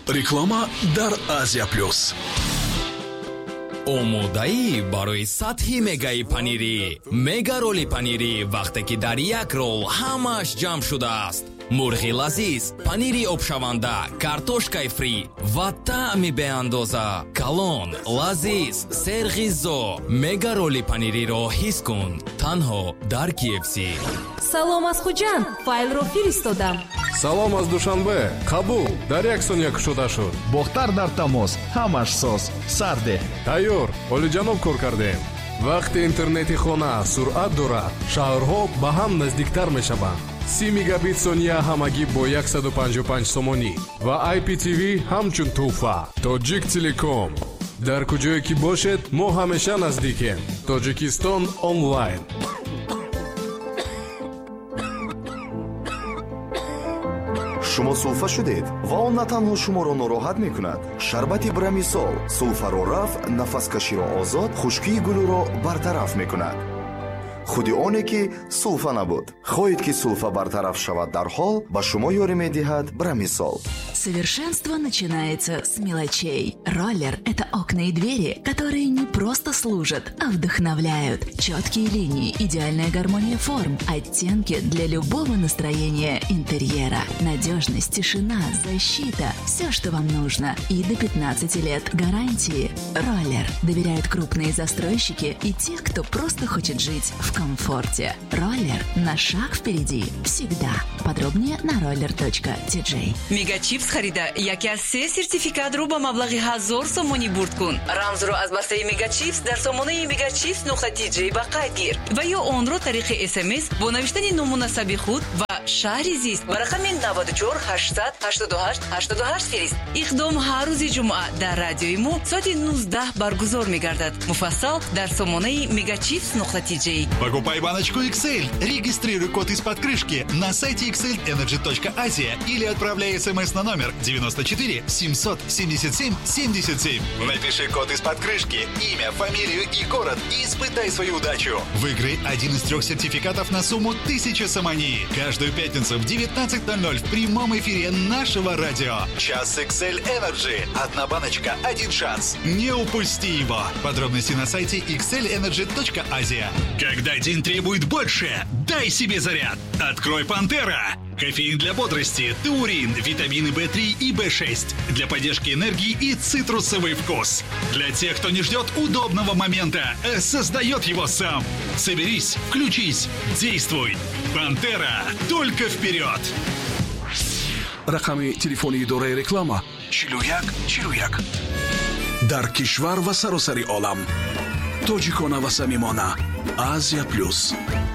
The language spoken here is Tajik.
реклама дар Азия Плюс. омодаӣ барои сатҳи мегаи панири. Мега роли панири вақте ки дар як рол ҳамааш ҷамъ шудааст. мурғи лазиз, панири обшаванда, картошкаи фри ва таъми беандоза. калон, лазиз, серғизо. Мега роли панириро ҳис кун танҳо дар KFC. салом аз хуҷанд, файлро фиристодам. салом аз душанбе, қабул, дар як сония кушода шуд. бохтар дар тамос, ҳамаш соз, сарде. тайёр, олиҷаноб кор кардем. вақти интернети хона суръат дорад, шаҳрҳо ба ҳам наздиктар мешаванд. 30 мегабит сония ҳамагӣ бо 155 сомонӣ ва IPTV ҳамчун туҳфа. Тоҷик Телеком. дар куҷое ки бошед, мо ҳамеша наздикем. Тоҷикистон онлайн. шумо сулфа шудед ва он на танҳо шуморо нороҳат мекунад. шарбати брамисол сулфаро рафъ, нафаскаширо озод, хушкии гулӯро бартараф мекунад. худи оне ки сулфа набуд. хоҳед ки сулфа бартараф шавад дар ҳол, ба шумо ёрӣ медиҳад брамисол. Совершенство начинается с мелочей. Роллер – это окна и двери, которые не просто служат, а вдохновляют. Четкие линии, идеальная гармония форм, оттенки для любого настроения интерьера. Надежность, тишина, защита – все, что вам нужно. И до 15 лет гарантии. Роллер доверяют крупные застройщики и те, кто просто хочет жить в комфорте. Роллер – на шаг впереди. Всегда. Подробнее на roller.tj. Мегачипс харида яке аз 3 сертификатро ба маблағи 1000 сомонӣ бурд кун. рамзро аз бастаи Мегачипс дар сомонаи megachips.tj ба қайд гир ва ё онро тариқи SMS бо навиштани ному насаби худ ва шаҳри зист ба рақами 94 800 88 88 фирист. иқдом ҳар рӯзи ҷумъа дар радиои мо соати 19 баргузор мегардад. муфассал дар сомонаи megachips.tj. Покупай баночку XL, регистрируй код из-под крышки на сайте xlenergy.asia или отправляй SMS на номер 94 777 77. Напиши код из-под крышки, имя, фамилию и город и испытай свою удачу. Выиграй один из 3 сертификатов на сумму 1000 сомонии. Каждую пятницу в 19:00 в прямом эфире нашего радио. Час XL Energy. Одна баночка, один шанс. Не упусти его. Подробности на сайте xlenergy.asia. Когда день требует больше, дай себе заряд. Открой Пантера. Кофеин для бодрости, таурин, витамины В3 и В6. Для поддержки энергии и цитрусовый вкус. Для тех, кто не ждет удобного момента, создает его сам. Соберись, включись, действуй. Пантера. Только вперед. рақами телефони идораи реклама 4141. дар кишвар ва саросари олам тоҷикона ва самимона. Азия Плюс.